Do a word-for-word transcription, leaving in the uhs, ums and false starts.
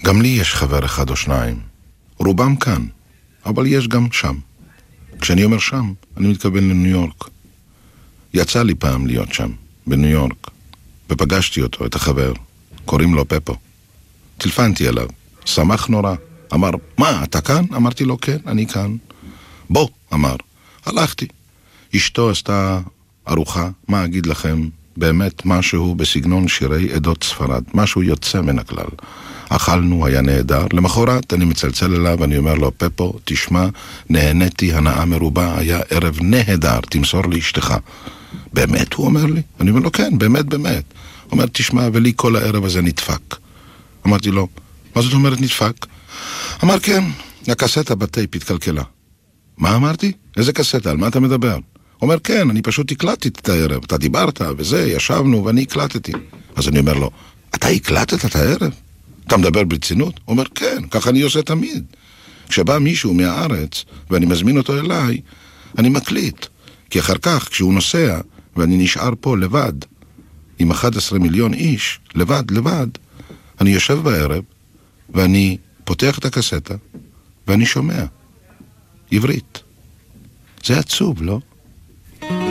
גם לי יש חבר אחד או שניים. רובם כאן, אבל יש גם שם. כשאני אומר שם, אני מתכוון לניו יורק. יצא לי פעם להיות שם, בניו יורק, ופגשתי אותו, את החבר. קוראים לו פפו. טלפנתי אליו, שמח נורא. אמר, מה, אתה כאן? אמרתי לו, כן, אני כאן. בוא, אמר. הלכתי. אשתו עשתה ארוחה, מה אגיד לכם? באמת משהו בסגנון שירי עדות ספרד, משהו יוצא מן הכלל. אכלנו, היה נהדר. למחרת אני מצלצל אליו ואני אומר לו, פפו, תשמע, נהניתי, הנאה מרובה, היה ערב נהדר, תמסור לי אשתך. באמת, הוא אומר לי? אני אומר לו, כן, באמת, באמת. הוא אומר, תשמע, ולי כל הערב הזה נדפק. אמרתי לו, מה זאת אומרת נדפק? אמר, כן, הקסטה בטייפ התקלקלה. מה אמרתי? איזה קסטה? על מה אתה מדבר? אומר, כן, אני פשוט הקלטתי את הערב. אתה דיברת וזה, ישבנו ואני הקלטתי. אז אני אומר לו, אתה הקלטת את הערב? אתה מדבר ברצינות? הוא אומר, כן, ככה אני עושה תמיד. כשבא מישהו מהארץ ואני מזמין אותו אליי, אני מקליט. כי אחר כך, כשהוא נוסע ואני נשאר פה לבד, עם אחד עשר מיליון איש, לבד, לבד, אני יושב בערב ואני פותח את הקסטה ואני שומע. עברית. זה עצוב, לא?